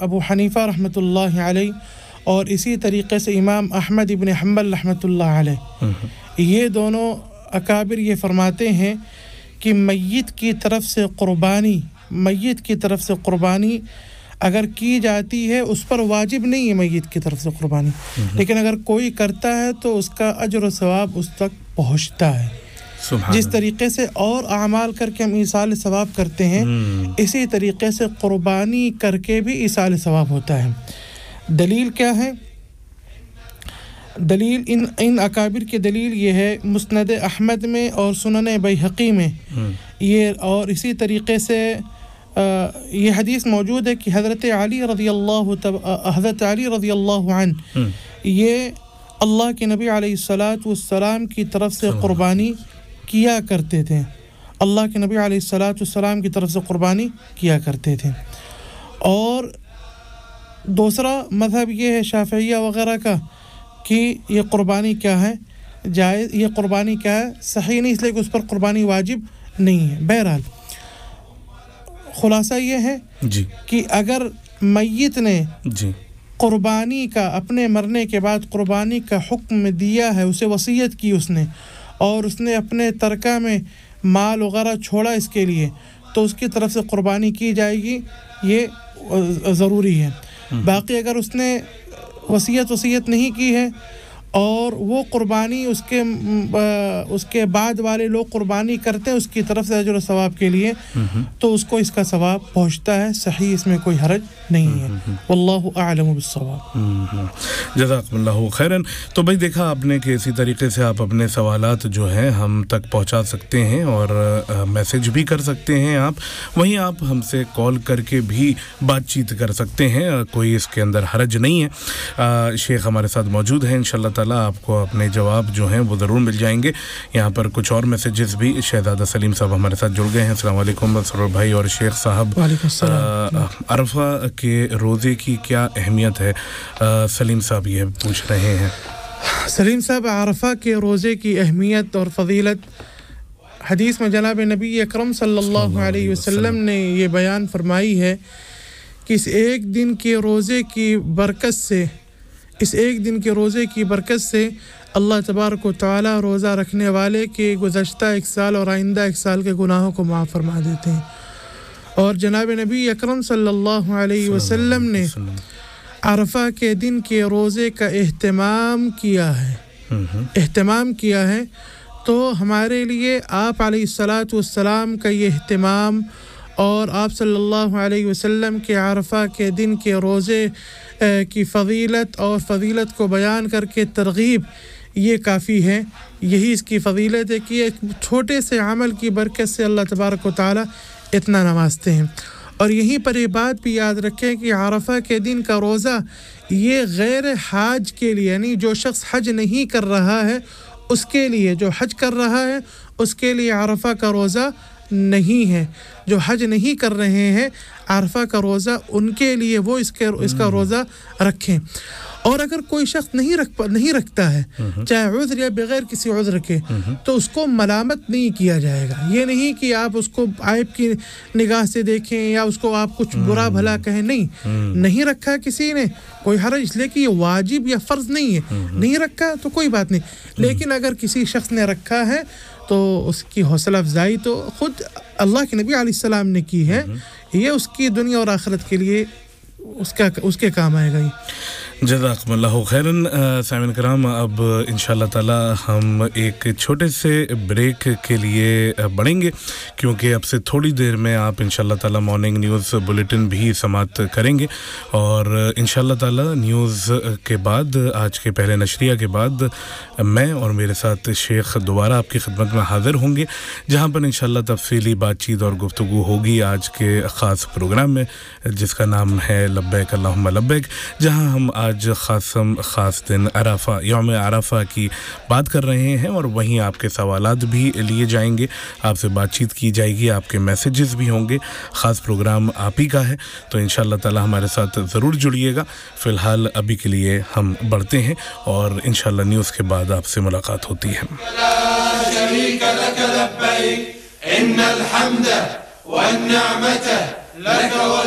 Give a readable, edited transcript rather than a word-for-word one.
ابو حنیفہ رحمۃ اللہ علیہ اور اسی طریقے سے امام احمد ابن حنبل رحمۃ اللہ علیہ یہ دونوں اکابر یہ فرماتے ہیں کہ میت کی طرف سے قربانی اگر کی جاتی ہے اس پر واجب نہیں ہے میت کی طرف سے قربانی، لیکن اگر کوئی کرتا ہے تو اس کا اجر و ثواب اس تک پہنچتا ہے۔ جس طریقے سے اور اعمال کر کے ہم ایصال ثواب کرتے ہیں اسی طریقے سے قربانی کر کے بھی ایصال ثواب ہوتا ہے۔ دلیل کیا ہے؟ دلیل ان اکابر کی دلیل یہ ہے مسند احمد میں اور سنن بیہقی میں یہ، اور اسی طریقے سے یہ حدیث موجود ہے کہ حضرت علی رضی اللہ عنہ یہ اللہ کے نبی علیہ الصلاۃ والسلام کی طرف سے قربانی کیا کرتے تھے، اللہ کے نبی علیہ الصلاۃ والسلام کی طرف سے قربانی کیا کرتے تھے۔ اور دوسرا مذہب یہ ہے شافعیہ وغیرہ کا کہ یہ قربانی کیا ہے، جائز، یہ قربانی کیا ہے، صحیح نہیں، اس لیے کہ اس پر قربانی واجب نہیں ہے۔ بہرحال خلاصہ یہ ہے کہ اگر میت نے قربانی کا اپنے مرنے کے بعد قربانی کا حکم دیا ہے، اسے وصیت کی اس نے، اور اس نے اپنے ترکہ میں مال وغیرہ چھوڑا اس کے لیے، تو اس کی طرف سے قربانی کی جائے گی، یہ ضروری ہے۔ باقی اگر اس نے وصیت نہیں کی ہے اور وہ قربانی اس کے بعد والے لوگ قربانی کرتے ہیں اس کی طرف سے اجر و ثواب کے لیے، تو اس کو اس کا ثواب پہنچتا ہے، صحیح، اس میں کوئی حرج نہیں ہے۔ واللہ اعلم بالصواب۔ جزاکم اللہ خیرا۔ تو بھائی دیکھا آپ نے کہ اسی طریقے سے آپ اپنے سوالات جو ہیں ہم تک پہنچا سکتے ہیں اور میسج بھی کر سکتے ہیں آپ، وہیں آپ ہم سے کال کر کے بھی بات چیت کر سکتے ہیں، کوئی اس کے اندر حرج نہیں ہے۔ شیخ ہمارے ساتھ موجود ہیں، انشاءاللہ تعالی آپ کو اپنے جواب جو ہیں وہ ضرور مل جائیں گے۔ یہاں پر کچھ اور میسیجز بھی، شہزادہ سلیم صاحب ہمارے ساتھ جڑ گئے ہیں۔ السلام علیکم سرور بھائی اور شیخ صاحب، عرفہ کے روزے کی کیا اہمیت ہے؟ سلیم صاحب یہ پوچھ رہے ہیں۔ سلیم صاحب، عرفہ کے روزے کی اہمیت اور فضیلت حدیث میں جناب نبی اکرم صلی اللہ علیہ وسلم نے یہ بیان فرمائی ہے کہ اس ایک دن کے روزے کی برکت سے اللہ تبارک و تعالی روزہ رکھنے والے کے گزشتہ ایک سال اور آئندہ ایک سال کے گناہوں کو معاف فرما دیتے ہیں۔ اور جناب نبی اکرم صلی اللہ علیہ وسلم نے عرفہ کے دن کے روزے کا اہتمام کیا ہے، تو ہمارے لیے آپ علیہ الصلاۃ والسلام کا یہ اہتمام اور آپ صلی اللہ علیہ وسلم کے عرفہ کے دن کے روزے کی فضیلت اور فضیلت کو بیان کر کے ترغیب، یہ کافی ہے۔ یہی اس کی فضیلت ہے کہ ایک چھوٹے سے عمل کی برکت سے اللہ تبارک و تعالی اتنا نوازتے ہیں۔ اور یہیں پر یہ بات بھی یاد رکھیں کہ عرفہ کے دن کا روزہ یہ غیر حاج کے لیے، یعنی جو شخص حج نہیں کر رہا ہے اس کے لیے، جو حج کر رہا ہے اس کے لیے عرفہ کا روزہ نہیں ہے۔ جو حج نہیں کر رہے ہیں عرفہ کا روزہ ان کے لیے وہ اس کا روزہ رکھیں۔ اور اگر کوئی شخص نہیں رکھتا ہے، چاہے عذر یا بغیر کسی عذر کے، تو اس کو ملامت نہیں کیا جائے گا۔ یہ نہیں کہ آپ اس کو عیب کی نگاہ سے دیکھیں یا اس کو آپ کچھ برا بھلا کہیں، نہیں رکھا کسی نے کوئی حرج، اس لیے کہ یہ واجب یا فرض نہیں ہے، نہیں رکھا تو کوئی بات نہیں۔ لیکن اگر کسی شخص نے رکھا ہے تو اس کی حوصلہ افزائی تو خود اللہ کے نبی علیہ السلام نے کی ہے، یہ اس کی دنیا اور آخرت کے لیے اس کے کام آئے گا۔ جزاکم اللہ خیرن۔ سامعین کرام، اب انشاءاللہ تعالی ہم ایک چھوٹے سے بریک کے لیے بڑھیں گے، کیونکہ اب سے تھوڑی دیر میں آپ انشاءاللہ تعالی مارننگ نیوز بلیٹن بھی سماعت کریں گے، اور انشاءاللہ تعالی نیوز کے بعد، آج کے پہلے نشریہ کے بعد، میں اور میرے ساتھ شیخ دوبارہ آپ کی خدمت میں حاضر ہوں گے، جہاں پر انشاءاللہ تفصیلی بات چیت اور گفتگو ہوگی آج کے خاص پروگرام میں، جس کا نام ہے لبیک اللہم لبیک، جہاں ہم آج خاص دن عرفہ، یوم عرفہ کی بات کر رہے ہیں، اور وہیں آپ کے سوالات بھی لیے جائیں گے، آپ سے بات چیت کی جائے گی، آپ کے میسیجز بھی ہوں گے، خاص پروگرام آپ ہی کا ہے، تو انشاءاللہ تعالی ہمارے ساتھ ضرور جڑیے گا۔ فی الحال ابھی کے لیے ہم بڑھتے ہیں اور انشاءاللہ نیوز کے بعد آپ سے ملاقات ہوتی ہے۔ لا شریک لک لبیک ان الحمد والنعمت لک